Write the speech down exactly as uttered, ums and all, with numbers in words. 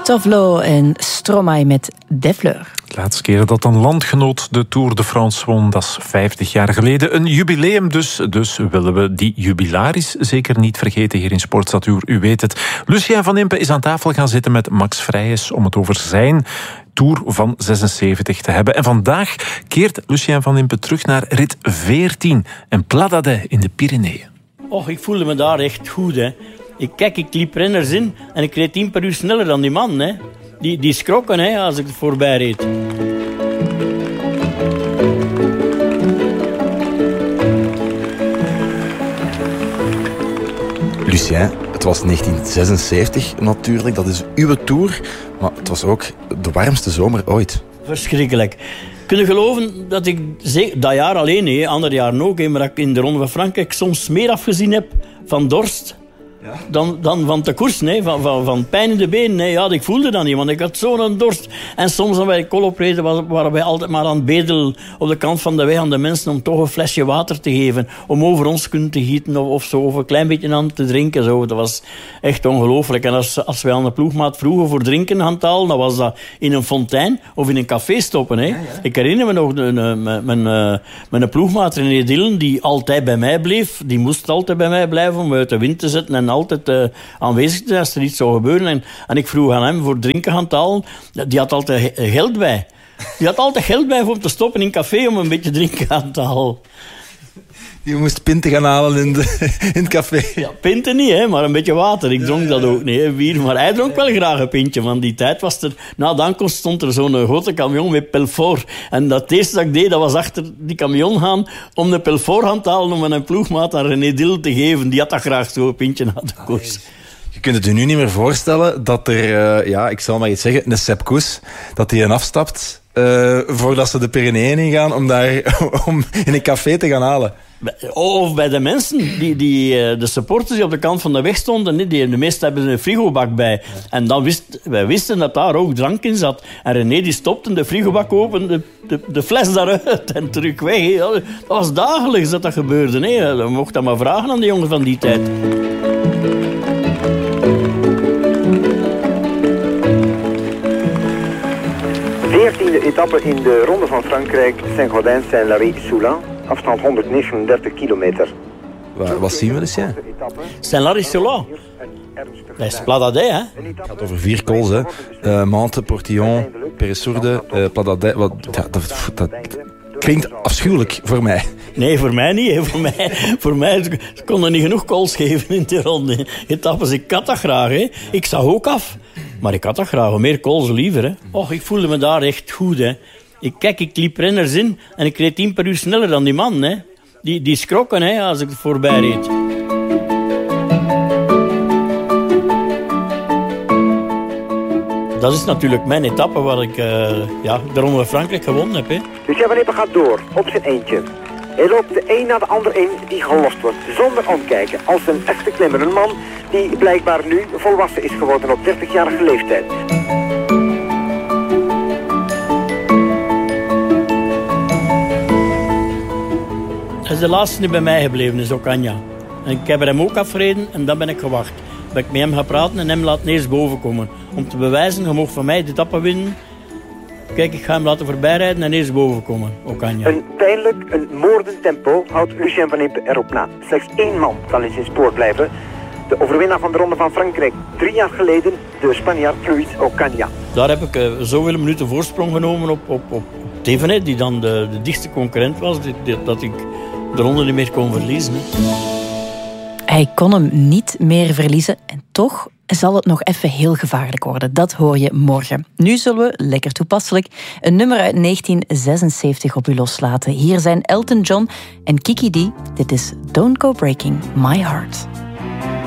Tovlo en Stromae met Des Fleurs. De laatste keer dat een landgenoot de Tour de France won, dat is vijftig jaar geleden. Een jubileum dus, dus willen we die jubilaris zeker niet vergeten hier in Sportstatuur. U weet het. Lucien van Impe is aan tafel gaan zitten met Max Vrijs om het over zijn Tour van zesenzeventig te hebben. En vandaag keert Lucien van Impe terug naar rit veertien en Pla-d'Adet in de Pyreneeën. Och, ik voelde me daar echt goed, hè. Ik, kijk, ik liep renners in en ik reed tien per uur sneller dan die man, hè. Die, die schrokken, hè, als ik er voorbij reed. Lucien, het was negentien zesenzeventig natuurlijk, dat is uw Tour, maar het was ook de warmste zomer ooit. Verschrikkelijk. Kun je geloven dat ik, dat jaar alleen, hè, ander jaar ook, hè, maar dat ik in de Ronde van Frankrijk soms meer afgezien heb van dorst ja? dan, dan van te koersen, hè, van, van, van pijn in de benen. Hè. Ja, ik voelde dat niet, want ik had zo'n dorst. En soms als wij kolop reden, waren wij altijd maar aan het bedelen op de kant van de weg aan de mensen om toch een flesje water te geven, om over ons kunnen te gieten of, of zo, of een klein beetje aan te drinken. Zo. Dat was echt ongelooflijk. En als, als wij aan de ploegmaat vroegen voor drinken aan te halen, dan was dat in een fontein of in een café stoppen. Hè. Ja, ja. Ik herinner me nog mijn, mijn, mijn, mijn ploegmaat René Dillen, die altijd bij mij bleef. Die moest altijd bij mij blijven om uit de wind te zetten en altijd uh, aanwezig te zijn als er iets zou gebeuren. En, en ik vroeg aan hem voor drinken gaan te halen. Die had altijd geld bij. Die had altijd geld bij om te stoppen in een café om een beetje drinken aan te halen. Die moest pinten gaan halen in, de, in het café. Ja, pinten niet, hè, maar een beetje water. Ik dronk ja, ja, ja. dat ook niet, hè, bier. Maar hij dronk wel graag een pintje. Van die tijd was er... Na de aankomst stond er zo'n grote camion met Pelfort. En dat eerste dat ik deed, dat was achter die camion gaan om de Pelfort aan te halen om een ploegmaat aan René Dillen te geven. Die had dat graag zo'n pintje na de koers. Je kunt het je nu niet meer voorstellen dat er, uh, ja, ik zal maar iets zeggen, een Sepp Kuss, dat hij een afstapt uh, voordat ze de Pyreneeën ingaan om daar om in een café te gaan halen. Of bij de mensen, die, die, de supporters die op de kant van de weg stonden, die, de meesten hebben een frigobak bij. En dan wist, wij wisten dat daar ook drank in zat. En René die stopte de frigobak open, de, de, de fles daaruit en terug weg. Dat was dagelijks dat dat gebeurde. Hè. Dan mocht dat maar vragen aan de jongens van die tijd. veertiende etappe in de Ronde van Frankrijk, Saint-Gaudens-Saint-Lary-Soulan. Afstand honderdnegenendertig kilometer. Wat zien we dus, ja? Saint-Lary-Soulan. Dat is Pla-d'Adet, hè? Het gaat over vier cols, hè. Uh, Mantes, Portillon, Peressourde, uh, Pla-d'Adet. Wat, dat, dat, dat klinkt afschuwelijk voor mij. Nee, voor mij niet. Hè. Voor mij, voor mij ze konden niet genoeg cols geven in de ronde. Etappes, ik had dat graag, hè. Ik zag ook af. Maar ik had dat graag, meer cols liever, hè. Och, ik voelde me daar echt goed, hè. Ik, kijk, ik liep renners in en ik reed tien per uur sneller dan die man, hè. Die, die schrokken, hè, als ik er voorbij reed. Dat is natuurlijk mijn etappe waar ik uh, ja, de Ronde van Frankrijk gewonnen heb. Hè. Lucien van Impe gaat door, op zijn eentje. Hij loopt de een na de ander in die gelost wordt, zonder omkijken. Als een echte klimmer, een man die blijkbaar nu volwassen is geworden op dertigjarige leeftijd. Hij is de laatste die bij mij gebleven is, Ocaña. En ik heb er hem ook afgereden en dan ben ik gewacht. Ben ik met hem gaan praten en hem laten eerst boven komen. Om te bewijzen, je mag van mij de etappe winnen. Kijk, ik ga hem laten voorbijrijden en eerst boven komen, Ocaña. Een pijnlijk, een moordend tempo houdt Lucien van Impe erop na. Slechts één man kan in zijn spoor blijven. De overwinnaar van de Ronde van Frankrijk drie jaar geleden, de Spanjaard Luis Ocaña. Daar heb ik uh, zoveel minuten voorsprong genomen op, op, op Thévenet, die dan de, de dichtste concurrent was, die, die, dat ik de ronde niet meer kon verliezen. Hè. Hij kon hem niet meer verliezen en toch zal het nog even heel gevaarlijk worden. Dat hoor je morgen. Nu zullen we, lekker toepasselijk, een nummer uit negentien zesenzeventig op u loslaten. Hier zijn Elton John en Kiki D. Dit is Don't Go Breaking My Heart.